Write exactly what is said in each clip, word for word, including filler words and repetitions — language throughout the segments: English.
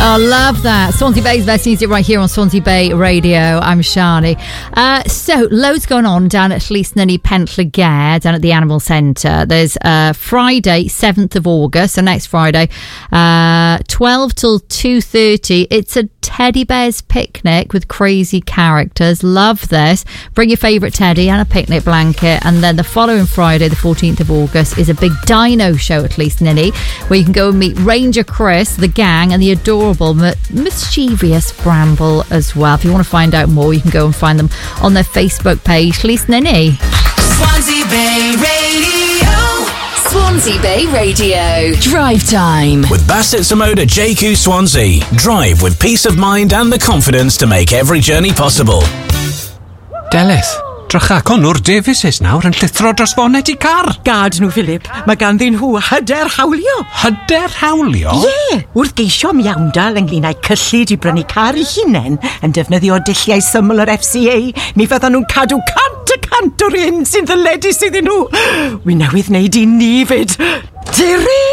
Oh, love that. Swansea Bay's best music right here on Swansea Bay Radio. I'm Shani. Uh, so, loads going on down at Llysnynny Pentllygare, down at the Animal Centre. There's uh, Friday, seventh of August, so next Friday, uh, twelve till two thirty. It's a teddy bears picnic with crazy characters. Love this. Bring your favourite teddy and a picnic blanket. And then the following Friday, the fourteenth of August, is a big dino show at Llysnynny, where you can go and meet Ranger Chris, the gang, and the adorable mischievous Bramble as well. If you want to find out more, you can go and find them on their Facebook page, Llysnynny. Swansea Bay Radio. Swansea Bay Radio. Drive time. With Bassett Samoda J Q Swansea. Drive with peace of mind and the confidence to make every journey possible. Delith, Drachacon o'r Davises nawr yn llithro dros fonet I car. Gad nhw, Philip. Mae ganddyn nhw hyder hawlio. Hyder hawlio? Ie, yeah. Wrth geisio miawndal ynglyn â'i cyllid I brynu car I hunain yn defnyddio dulliau syml yr F C A, mi fyddan nhw'n cadw cant y cant o'r hyn sy'n ddyledus iddyn nhw. Wi newydd wneud I ni fyd. Diri!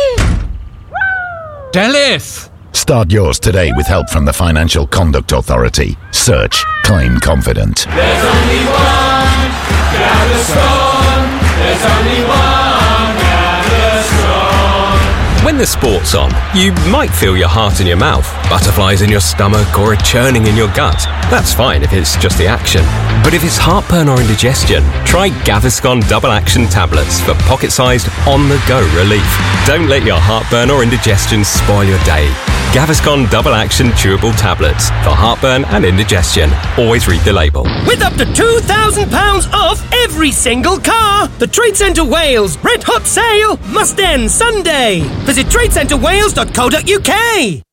Delith! Start yours today with help from the Financial Conduct Authority. Search Claim Confident. There's only one Gaviscon. There's only one Gaviscon. When the sport's on, you might feel your heart in your mouth, butterflies in your stomach, or a churning in your gut. That's fine if it's just the action. But if it's heartburn or indigestion, try Gaviscon Double Action Tablets for pocket-sized, on-the-go relief. Don't let your heartburn or indigestion spoil your day. Gaviscon Double Action Chewable Tablets for heartburn and indigestion. Always read the label. With up to two thousand pounds off every single car! The Trade Centre Wales Red Hot Sale must end Sunday. Visit trade centre wales dot co dot uk.